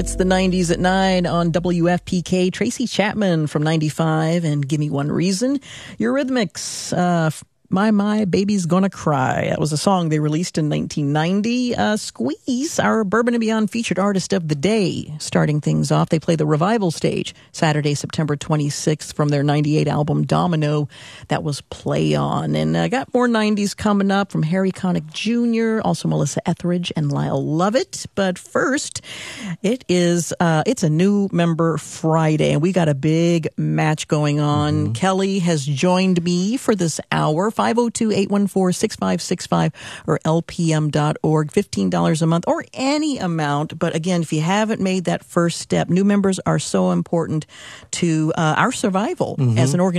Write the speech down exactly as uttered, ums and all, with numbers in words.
It's the nineties at nine on W F P K. Tracy Chapman from ninety-five and Give Me One Reason. Eurythmics, uh, My, My, Baby's Gonna Cry. That was a song they released in nineteen ninety. Uh, Squeeze, our Bourbon and Beyond featured artist of the day. Starting things off, they play the Revival Stage Saturday, September twenty-sixth from their ninety-eight album Domino. That was Play On. And I uh, got more nineties coming up from Harry Connick Junior, also Melissa Etheridge and Lyle Lovett. But first, it is, uh, it's a new member Friday, and we got a big match going on. Mm-hmm. Kelly has joined me for this hour. five oh two, eight one four, six five six five or L P M dot org, fifteen dollars a month or any amount. But again, if you haven't made that first step, new members are so important to uh, our survival mm-hmm. as an organization.